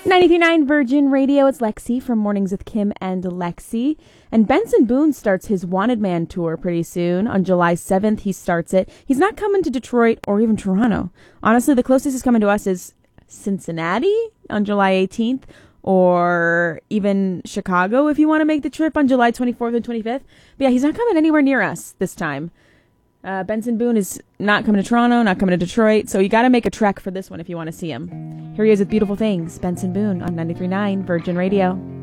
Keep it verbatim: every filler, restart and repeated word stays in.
ninety-three point nine Virgin Radio, it's Lexi from Mornings with Kim and Lexi. And Benson Boone starts his Wanted Man tour pretty soon. On July seventh, he starts it. He's not coming to Detroit or even Toronto. Honestly, the closest he's coming to us is Cincinnati on July eighteenth, or even Chicago if you want to make the trip on July twenty-fourth and twenty-fifth. But yeah, he's not coming anywhere near us this time. Uh, Benson Boone is not coming to Toronto, not coming to Detroit, so you got to make a trek for this one if you want to see him. Here he is with Beautiful Things, Benson Boone on ninety-three point nine Virgin Radio.